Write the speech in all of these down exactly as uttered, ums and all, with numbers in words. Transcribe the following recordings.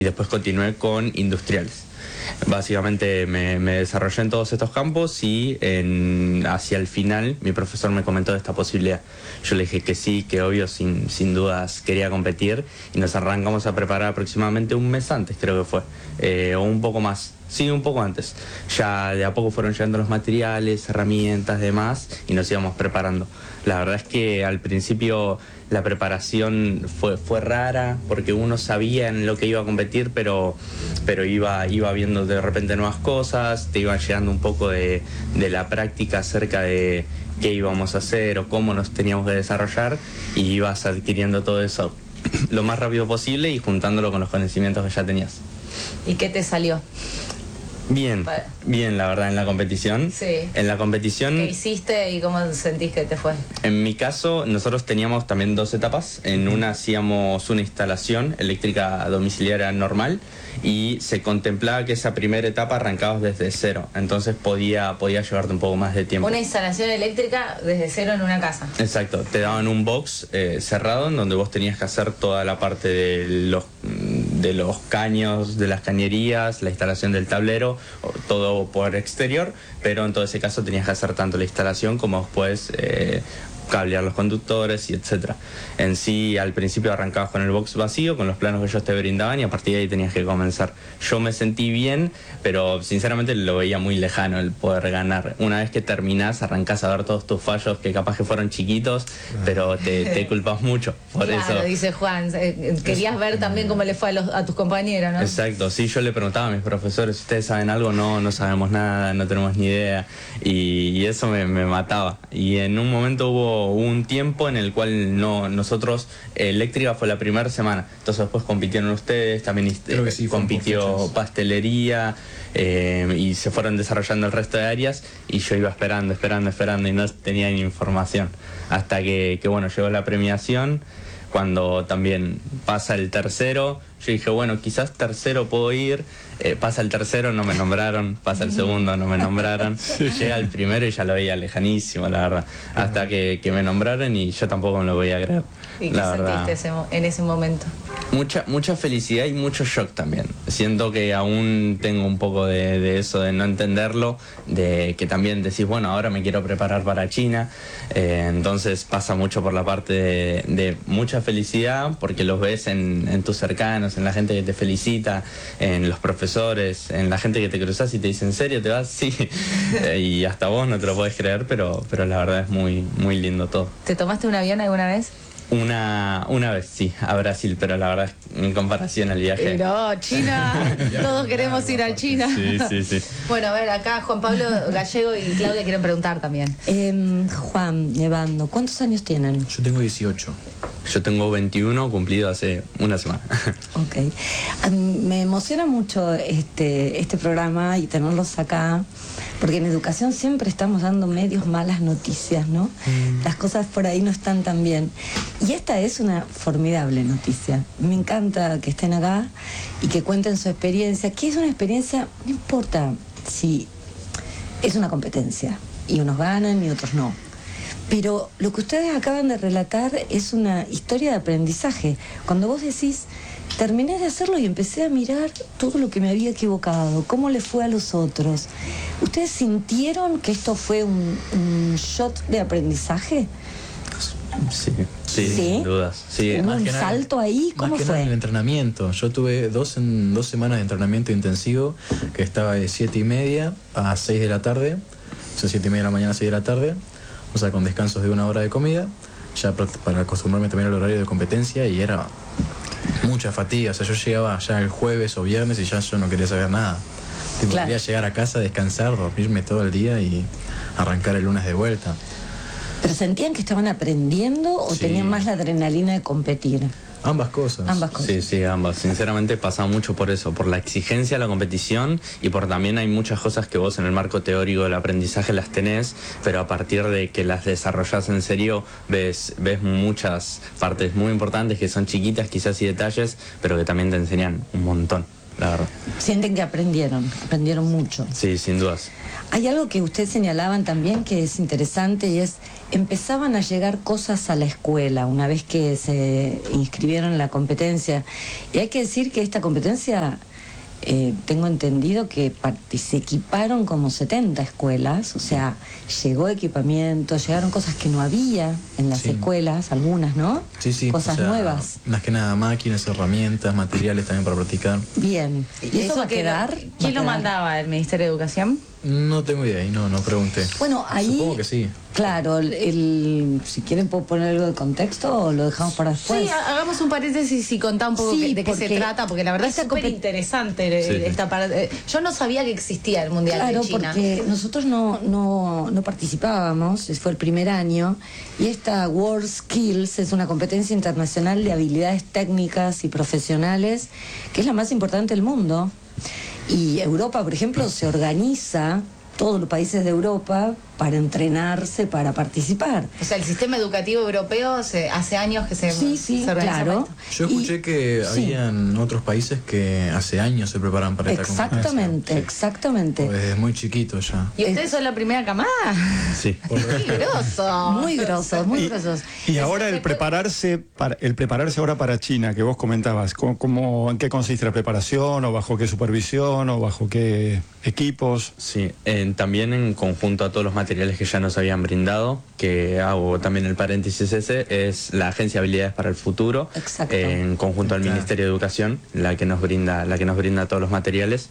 y después continué con industriales. Básicamente me, me desarrollé en todos estos campos y en, hacia el final mi profesor me comentó de esta posibilidad. Yo le dije que sí, que obvio, sin, sin dudas quería competir, y nos arrancamos a preparar aproximadamente un mes antes, creo que fue, eh, o un poco más. Sí, un poco antes. Ya de a poco fueron llegando los materiales, herramientas, demás, y nos íbamos preparando. La verdad es que al principio la preparación fue, fue rara, porque uno sabía en lo que iba a competir, pero, pero iba, iba viendo de repente nuevas cosas, te iba llegando un poco de, de la práctica acerca de qué íbamos a hacer o cómo nos teníamos que desarrollar, y ibas adquiriendo todo eso lo más rápido posible y juntándolo con los conocimientos que ya tenías. ¿Y qué te salió? Bien, bien, la verdad, en la competición. Sí. En la competición... ¿Qué hiciste y cómo sentís que te fue? En mi caso, nosotros teníamos también dos etapas. En una hacíamos una instalación eléctrica domiciliaria normal y se contemplaba que esa primera etapa arrancabas desde cero. Entonces podía, podía llevarte un poco más de tiempo. Una instalación eléctrica desde cero en una casa. Exacto. Te daban un box eh, cerrado en donde vos tenías que hacer toda la parte de los, de los caños, de las cañerías, la instalación del tablero, todo por exterior, pero en todo ese caso tenías que hacer tanto la instalación como después eh, cablear los conductores y etcétera. En sí, al principio arrancabas con el box vacío, con los planos que ellos te brindaban, y a partir de ahí tenías que comenzar. Yo me sentí bien, pero sinceramente lo veía muy lejano el poder ganar. Una vez que terminás, arrancás a ver todos tus fallos, que capaz que fueron chiquitos, pero te, te culpas mucho por claro, eso. Dice Juan, eh, querías ver también cómo le fue a, los, a tus compañeros, ¿no? Exacto, sí, yo le preguntaba a mis profesores, ¿ustedes saben algo? No, no sabemos nada, no tenemos ni idea, y, y eso me, me mataba. Y en un momento hubo un tiempo en el cual no nosotros, eléctrica fue la primera semana, entonces después compitieron ustedes, también eh, sí, compitió pastelería, eh, y se fueron desarrollando el resto de áreas, y yo iba esperando, esperando, esperando, y no tenía ni información, hasta que, que bueno, llegó la premiación. Cuando también pasa el tercero, yo dije, bueno, quizás tercero puedo ir. Eh, pasa el tercero, no me nombraron. Pasa el segundo, no me nombraron. Llega el primero y ya lo veía lejanísimo, la verdad. Hasta que, que me nombraron y yo tampoco me lo voy a creer. ¿Y qué la sentiste verdad. Ese, en ese momento? Mucha, mucha felicidad y mucho shock también. Siento que aún tengo un poco de, de eso, de no entenderlo, de que también decís, bueno, ahora me quiero preparar para China. Eh, entonces pasa mucho por la parte de, de mucha felicidad, porque los ves en, en tus cercanos, en la gente que te felicita, en los profesores, en la gente que te cruzas y te dice, ¿en serio te vas? Sí. eh, y hasta vos no te lo podés creer, pero, pero la verdad es muy, muy lindo todo. ¿Te tomaste un avión alguna vez? Una, una vez sí, a Brasil, pero la verdad es en comparación al viaje. Pero China, todos queremos ir a China. Sí, sí, sí. Bueno, a ver, acá Juan Pablo Gallego y Claudia quieren preguntar también. Eh, Juan, Evando, ¿cuántos años tienen? Yo tengo dieciocho. Yo tengo veintiuno, cumplido hace una semana. Ok. A mí me emociona mucho este, este programa y tenerlos acá, porque en educación siempre estamos dando medios malas noticias, ¿no? Mm. Las cosas por ahí no están tan bien. Y esta es una formidable noticia. Me encanta que estén acá y que cuenten su experiencia, que es una experiencia, no importa si es una competencia, y unos ganan y otros no. Pero lo que ustedes acaban de relatar es una historia de aprendizaje. Cuando vos decís, terminé de hacerlo y empecé a mirar todo lo que me había equivocado, cómo le fue a los otros. ¿Ustedes sintieron que esto fue un, un shot de aprendizaje? Sí, sí, ¿Sí? sin dudas. Sí. ¿Hubo un salto ahí? ¿Cómo más que fue? nada en el entrenamiento. Yo tuve dos, en, dos semanas de entrenamiento intensivo, que estaba de siete y media a seis de la tarde, o sea, siete y media de la mañana a seis de la tarde, o sea, con descansos de una hora de comida, ya para acostumbrarme también al horario de competencia, y era mucha fatiga. O sea, yo llegaba ya el jueves o viernes y ya yo no quería saber nada. Tipo, Claro. Quería llegar a casa, descansar, dormirme todo el día y arrancar el lunes de vuelta. ¿Pero sentían que estaban aprendiendo o Sí. tenían más la adrenalina de competir? Ambas cosas. Ambas cosas. Sí, sí, ambas. Sinceramente pasa mucho por eso, por la exigencia de la competición, y por también hay muchas cosas que vos en el marco teórico del aprendizaje las tenés, pero a partir de que las desarrollás en serio, ves, ves muchas partes muy importantes que son chiquitas quizás y detalles, pero que también te enseñan un montón, la verdad. Sienten que aprendieron, aprendieron mucho. Sí, sin dudas. Hay algo que ustedes señalaban también que es interesante, y es empezaban a llegar cosas a la escuela una vez que se inscribieron en la competencia. Y hay que decir que esta competencia, eh, tengo entendido que part- se equiparon como setenta escuelas, o sea, llegó equipamiento, llegaron cosas que no había en las Sí. escuelas, algunas, ¿no? Sí, sí. Cosas o sea, nuevas. Más que nada máquinas, herramientas, materiales también para practicar. Bien. ¿Y eso va a que quedar? lo- ¿Va ¿Quién a lo quedar? mandaba? ¿El Ministerio de Educación? No tengo idea y no, no pregunté. Bueno, ahí... Supongo que sí. Claro, el, el- si quieren puedo poner algo de contexto o lo dejamos para después. Sí, ha- hagamos un paréntesis y contá un poco Sí, que- de qué se porque trata, porque la verdad es esta súper compet- interesante eh, Sí, sí. esta parte. Yo no sabía que existía el Mundial Claro, de China. porque nosotros no, no, no participábamos, ese fue el primer año, y esta World Skills es una competencia internacional de habilidades técnicas y profesionales, que es la más importante del mundo. Y Europa, por ejemplo, se organiza, todos los países de Europa, para entrenarse, para participar. O sea, el sistema educativo europeo se- hace años que se, Sí, sí, se organiza claro. para esto. Yo escuché Y- que sí. habían otros países que hace años se preparan para esta Exactamente, exactamente. competencia. Desde muy chiquito ya. ¿Y ustedes son la primera camada? Sí. ¡Muy groso! Muy grosos, muy Y, grosos. y ahora el prepararse para el prepararse ahora para China que vos comentabas, ¿cómo, cómo- en qué consiste la preparación o bajo qué supervisión o bajo qué equipos? Sí, en- también en conjunto a todos los materiales que ya nos habían brindado, que hago también el paréntesis ese, es la Agencia de Habilidades para el Futuro, Exacto. en conjunto al Claro. Ministerio de Educación, la que nos brinda, la que nos brinda todos los materiales,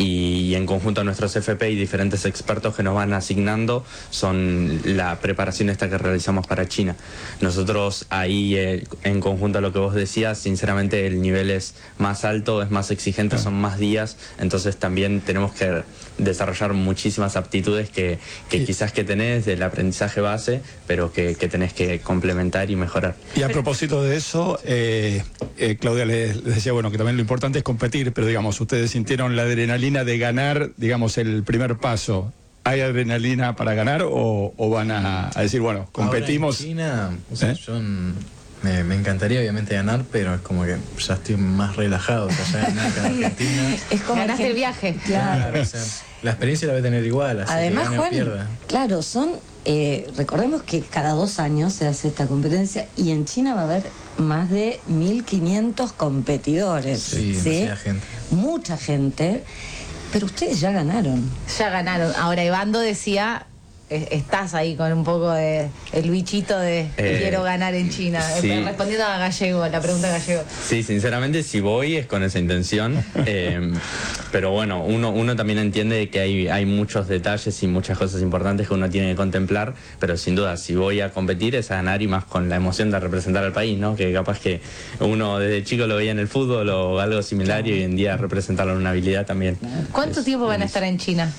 y, en conjunto a nuestros F P y diferentes expertos que nos van asignando, son la preparación esta que realizamos para China. Nosotros ahí, eh, en conjunto a lo que vos decías, sinceramente el nivel es más alto, es más exigente, son más días, entonces también tenemos que desarrollar muchísimas aptitudes que, que Y- quizás que tenés del aprendizaje base, pero que, que tenés que complementar y mejorar. Y a propósito de eso, eh, eh, Claudia les, les decía, bueno, que también lo importante es competir, pero digamos, ustedes sintieron la adrenalina de ganar, digamos, el primer paso. ¿Hay adrenalina para ganar o, o van a, a decir, bueno, competimos? Ahora en China, o sea, ¿Eh? yo mm, me, me encantaría obviamente ganar, pero es como que ya estoy más relajado. O sea, ya gané acá en Argentina. Es como Ganaste Argen- el viaje. Claro. O sea, la experiencia la voy a tener igual, así Además, que gane o Juan, pierda. claro, son, eh, recordemos que cada dos años se hace esta competencia y en China va a haber más de mil quinientos competidores. Sí, demasiada gente. Mucha gente, pero ustedes ya ganaron. Ya ganaron. Ahora, Evando decía, eh, estás ahí con un poco de el bichito de Eh, quiero ganar en China. sí. Eh, Respondiendo a Gallego, la pregunta de Gallego. Sí, sinceramente, si voy es con esa intención, eh, pero bueno, uno, uno también entiende que hay, hay muchos detalles y muchas cosas importantes que uno tiene que contemplar, pero sin duda, si voy a competir es a ganar y más con la emoción de representar al país, ¿no? Que capaz que uno desde chico lo veía en el fútbol o algo similar y hoy en día representarlo en una habilidad también. ¿Cuánto es tiempo van a buenísimo. estar en China?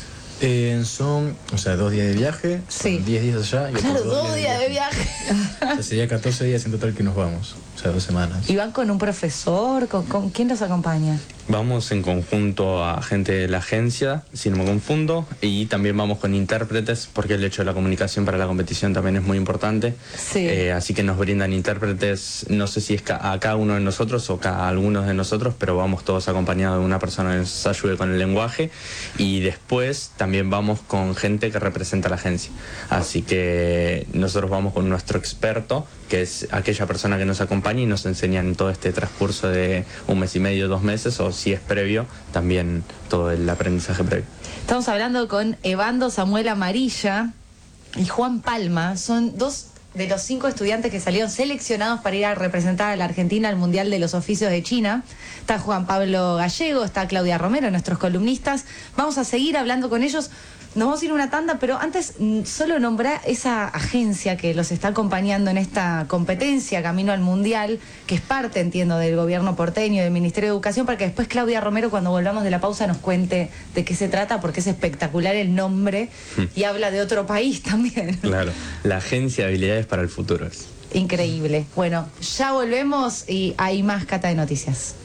Eh, son, o sea, dos días de viaje, Sí. son diez días allá y otros Claro, dos días de viaje. O sea, sería catorce días en total que nos vamos, o sea, dos semanas. ¿Y van con un profesor? ¿Con, con quién los acompaña? Vamos en conjunto a gente de la agencia, si no me confundo, y también vamos con intérpretes, porque el hecho de la comunicación para la competición también es muy importante. Sí. Eh, así que nos brindan intérpretes, no sé si es ca- a cada uno de nosotros o a algunos de nosotros, pero vamos todos acompañados de una persona que nos ayude con el lenguaje. Y después también vamos con gente que representa a la agencia. Así que nosotros vamos con nuestro experto, que es aquella persona que nos acompaña y nos enseña en todo este transcurso de un mes y medio, dos meses, o si es previo, también todo el aprendizaje previo. Estamos hablando con Evando Samuel Amarilla y Juan Palma. Son dos de los cinco estudiantes que salieron seleccionados para ir a representar a la Argentina al Mundial de los Oficios de China. Está Juan Pablo Gallego, está Claudia Romero, nuestros columnistas. Vamos a seguir hablando con ellos. Nos vamos a ir a una tanda, pero antes mm, solo nombrar esa agencia que los está acompañando en esta competencia Camino al Mundial, que es parte, entiendo, del gobierno porteño y del Ministerio de Educación, para que después Claudia Romero, cuando volvamos de la pausa, nos cuente de qué se trata, porque es espectacular el nombre y habla de otro país también. Claro, la Agencia de Habilidades para el Futuro es. Increíble. Bueno, ya volvemos y hay más Cata de Noticias.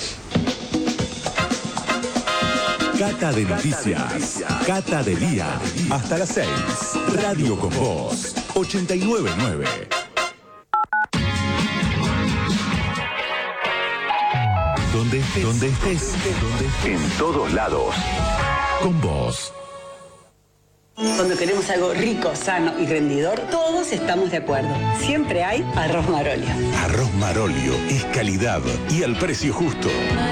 Cata de Noticias. Cata de Día. Hasta las seis. Radio con Voz. ochenta y nueve punto nueve. Donde estés. Donde estés. En todos lados. Con Voz. Cuando queremos algo rico, sano y rendidor, todos estamos de acuerdo. Siempre hay arroz Marolio. Arroz Marolio es calidad y al precio justo.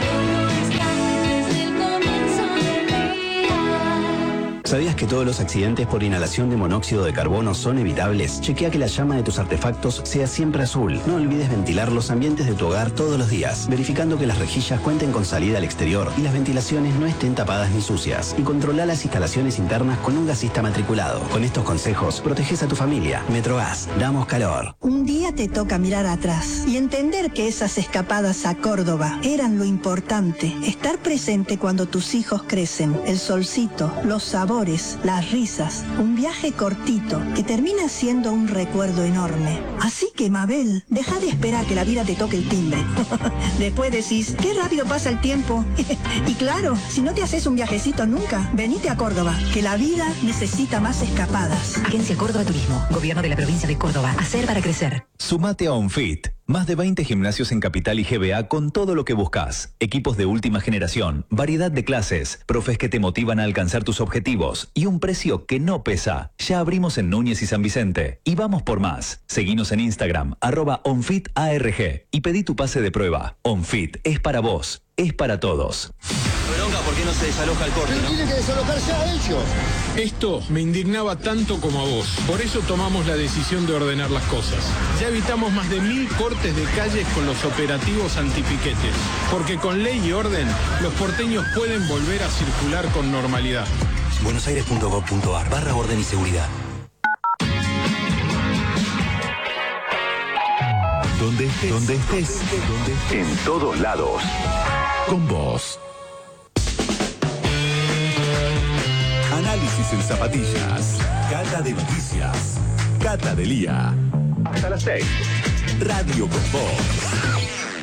¿Sabías que todos los accidentes por inhalación de monóxido de carbono son evitables? Chequea que la llama de tus artefactos sea siempre azul. No olvides ventilar los ambientes de tu hogar todos los días, verificando que las rejillas cuenten con salida al exterior y las ventilaciones no estén tapadas ni sucias. Y controla las instalaciones internas con un gasista matriculado. Con estos consejos, proteges a tu familia. Metrogas, damos calor. Un día te toca mirar atrás y entender que esas escapadas a Córdoba eran lo importante. Estar presente cuando tus hijos crecen, el solcito, los sabores, las risas, un viaje cortito que termina siendo un recuerdo enorme. Así que, Mabel, deja de esperar que la vida te toque el timbre. Después decís, qué rápido pasa el tiempo. Y claro, si no te haces un viajecito nunca, venite a Córdoba, que la vida necesita más escapadas. Agencia Córdoba Turismo, Gobierno de la Provincia de Córdoba. Hacer para crecer. Sumate a OnFit. Más de veinte gimnasios en Capital y G B A con todo lo que buscas. Equipos de última generación, variedad de clases, profes que te motivan a alcanzar tus objetivos y un precio que no pesa. Ya abrimos en Núñez y San Vicente y vamos por más. Seguinos en Instagram, arroba OnFitARG y pedí tu pase de prueba. OnFit es para vos, es para todos. Bronca, ¿por qué no se desaloja el corte? Pero ¿no? tienen que desalojarse a ellos. Esto me indignaba tanto como a vos. Por eso tomamos la decisión de ordenar las cosas. Ya evitamos más de mil cortes de calles con los operativos antipiquetes. Porque con ley y orden, los porteños pueden volver a circular con normalidad. buenosaires punto gov punto ar barra orden y seguridad. Donde estés, donde estés, donde estés. En todos lados. Con vos. Análisis en zapatillas. Cata de noticias. Cata de Lía. Hasta las seis. Radio con vos.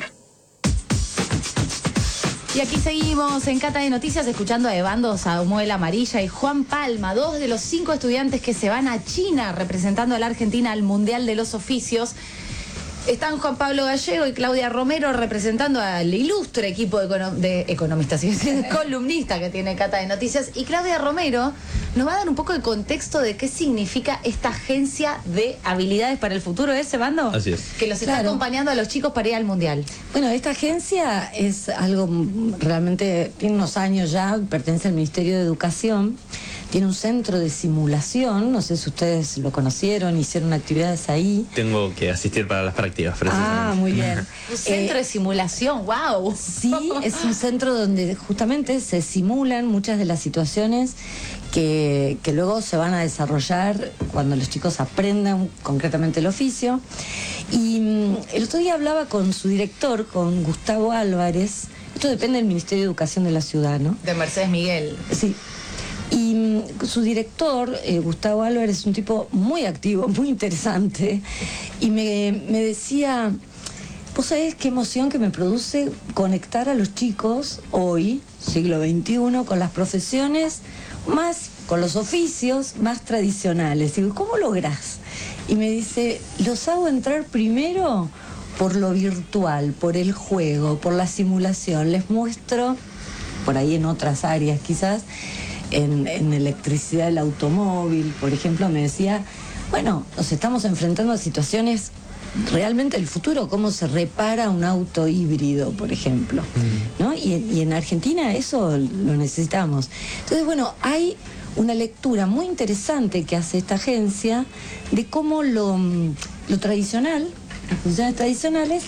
Y aquí seguimos en Cata de Noticias escuchando a Evando Samuel Amarilla y Juan Palma, dos de los cinco estudiantes que se van a China representando a la Argentina al Mundial de los Oficios. Están Juan Pablo Gallego y Claudia Romero representando al ilustre equipo de, econo de economistas y de columnistas que tiene Cata de Noticias. Y Claudia Romero nos va a dar un poco el contexto de qué significa esta agencia de habilidades para el futuro, ¿eh, Evando? Así es. Que los está Claro. acompañando a los chicos para ir al Mundial. Bueno, esta agencia es algo realmente, tiene unos años ya, pertenece al Ministerio de Educación, tiene un centro de simulación, no sé si ustedes lo conocieron, hicieron actividades ahí. Tengo que asistir para las prácticas, precisamente. Ah, muy bien. Un centro Eh, de simulación, wow. Sí, es un centro donde justamente se simulan muchas de las situaciones que, que luego se van a desarrollar cuando los chicos aprendan concretamente el oficio. Y mm, el otro día hablaba con su director, con Gustavo Álvarez. Esto depende del Ministerio de Educación de la ciudad, ¿no? De Mercedes Miguel. Sí. Y mm, su director, eh, Gustavo Álvarez, es un tipo muy activo, muy interesante. Y me, me decía, vos sabés qué emoción que me produce conectar a los chicos hoy, siglo veintiuno, con las profesiones más, con los oficios más tradicionales. Digo, ¿cómo lográs? Y me dice, los hago entrar primero por lo virtual, por el juego, por la simulación. Les muestro, por ahí en otras áreas quizás, En, en electricidad del automóvil, por ejemplo, me decía, bueno, nos estamos enfrentando a situaciones realmente del futuro, cómo se repara un auto híbrido, por ejemplo, ¿no? Y, y en Argentina eso lo necesitamos. Entonces, bueno, hay una lectura muy interesante que hace esta agencia de cómo lo, lo tradicional, las funciones tradicionales,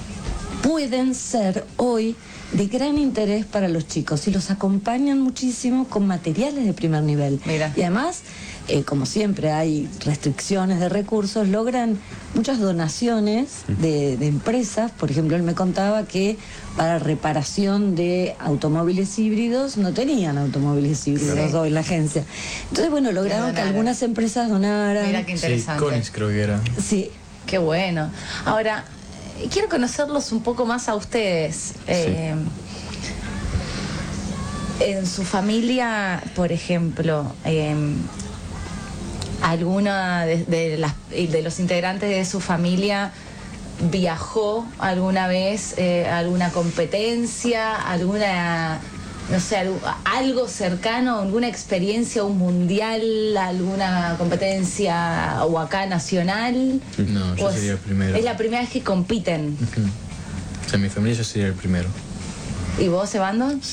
pueden ser hoy de gran interés para los chicos y los acompañan muchísimo con materiales de primer nivel. Mira. Y además, eh, como siempre hay restricciones de recursos, logran muchas donaciones de, de empresas. Por ejemplo, él me contaba que para reparación de automóviles híbridos no tenían automóviles híbridos Sí. hoy la agencia. Entonces, bueno, lograron que donaron. algunas empresas donaran. Mira qué interesante. Sí, Conis creo que era. Sí. Qué bueno. Ahora, eh, quiero conocerlos un poco más a ustedes. Eh, en su familia, por ejemplo, eh, ¿alguna de, de, las, de los integrantes de su familia viajó alguna vez eh, a alguna competencia, alguna no sé, algo, algo cercano, alguna experiencia, un mundial, alguna competencia o acá nacional? No, yo ¿O sería es- el primero. Es la primera vez que compiten. Ujú. O sea, en mi familia yo sería el primero. ¿Y vos, Evando?